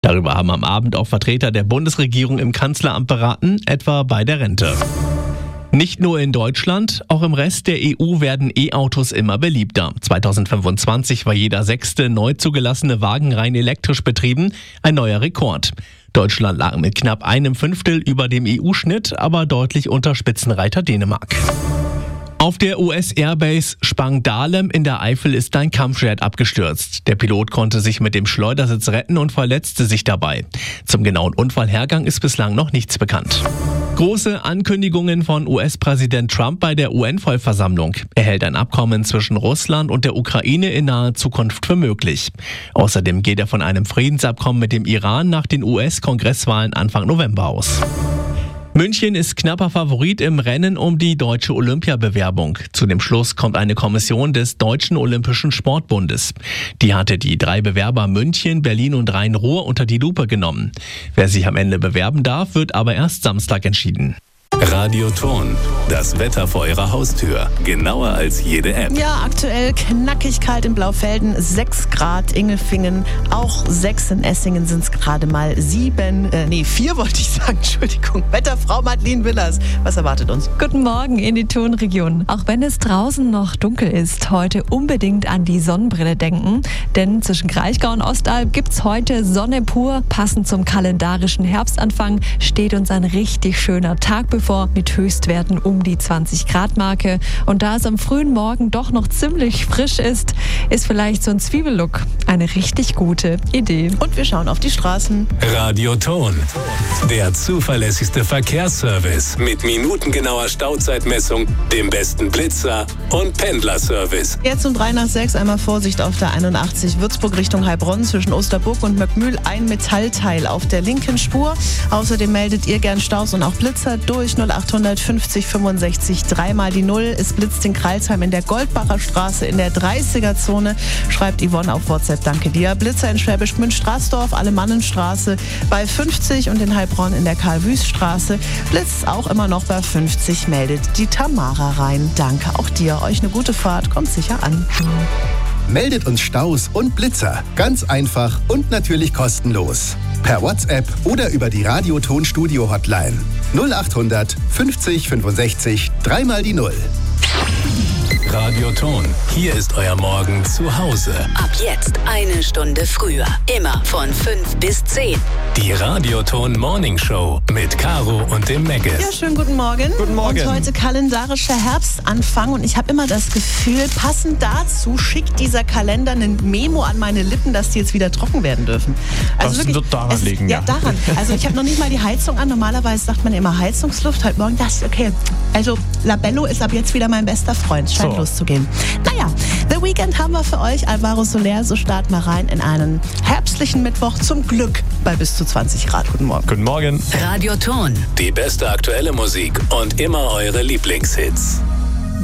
Darüber haben am Abend auch Vertreter der Bundesregierung im Kanzleramt beraten, etwa bei der Rente. Nicht nur in Deutschland, auch im Rest der EU werden E-Autos immer beliebter. 2025 war jeder 6. neu zugelassene Wagen rein elektrisch betrieben, ein neuer Rekord. Deutschland lag mit knapp 1/5 über dem EU-Schnitt, aber deutlich unter Spitzenreiter Dänemark. Auf der US-Airbase Spangdahlem in der Eifel ist ein Kampfjet abgestürzt. Der Pilot konnte sich mit dem Schleudersitz retten und verletzte sich dabei. Zum genauen Unfallhergang ist bislang noch nichts bekannt. Große Ankündigungen von US-Präsident Trump bei der UN-Vollversammlung. Er hält ein Abkommen zwischen Russland und der Ukraine in naher Zukunft für möglich. Außerdem geht er von einem Friedensabkommen mit dem Iran nach den US-Kongresswahlen Anfang November aus. München ist knapper Favorit im Rennen um die deutsche Olympiabewerbung. Zu dem Schluss kommt eine Kommission des Deutschen Olympischen Sportbundes. Die hatte die 3 Bewerber München, Berlin und Rhein-Ruhr unter die Lupe genommen. Wer sich am Ende bewerben darf, wird aber erst Samstag entschieden. Radioton, das Wetter vor Ihrer Haustür. Genauer als jede App. Ja, aktuell knackig kalt in Blaufelden, 6 Grad, Ingelfingen, auch 6 in Essingen sind es gerade mal 4 wollte ich sagen, Entschuldigung. Wetterfrau Madeleine Willers, was erwartet uns? Guten Morgen in die Tonregion. Auch wenn es draußen noch dunkel ist, heute unbedingt an die Sonnenbrille denken, denn zwischen Kraichgau und Ostalb gibt's heute Sonne pur. Passend zum kalendarischen Herbstanfang steht uns ein richtig schöner Tag bevor, mit Höchstwerten um die 20-Grad-Marke. Und da es am frühen Morgen doch noch ziemlich frisch ist vielleicht so ein Zwiebellook eine richtig gute Idee. Und wir schauen auf die Straßen. Radioton, der zuverlässigste Verkehrsservice mit minutengenauer Stauzeitmessung, dem besten Blitzer und Pendlerservice. Jetzt um 6:03 einmal Vorsicht auf der 81 Würzburg Richtung Heilbronn zwischen Osterburg und Möckmühl. Ein Metallteil auf der linken Spur. Außerdem meldet ihr gern Staus und auch Blitzer durch 0800 50 65 3 mal die 0. Es blitzt in Kreilsheim in der Goldbacher Straße in der 30er-Zone. Schreibt Yvonne auf WhatsApp, danke dir. Blitzer in Schwäbisch Gmünd, Straßdorf, Alemannenstraße bei 50 und in Heilbronn in der Karl-Wüst-Straße. Blitzt auch immer noch bei 50, meldet die Tamara rein. Danke auch dir. Euch eine gute Fahrt, kommt sicher an. Meldet uns Staus und Blitzer. Ganz einfach und natürlich kostenlos. Per WhatsApp oder über die Radioton-Studio-Hotline. 0800 50 65 3 mal die 0. Radioton, hier ist euer Morgen zu Hause. Ab jetzt 1 Stunde früher. Immer von 5 bis 10. Die Radioton Morning Show mit Caro und dem Megge. Ja, schönen guten Morgen. Guten Morgen. Und heute kalendarischer Herbstanfang und ich habe immer das Gefühl, passend dazu schickt dieser Kalender einen Memo an meine Lippen, dass die jetzt wieder trocken werden dürfen. Also das wird daran liegen, ja. Daran. Also ich habe noch nicht mal die Heizung an. Normalerweise sagt man immer Heizungsluft. Heute Morgen das, okay. Also Labello ist ab jetzt wieder mein bester Freund. Scheint loszugehen. Naja, The Weekend haben wir für euch. Alvaro Soler, so starten wir rein in einen herbstlichen Mittwoch. Zum Glück bei bis zu 20 Grad. Guten Morgen. Guten Morgen. Radioton. Die beste aktuelle Musik und immer eure Lieblingshits.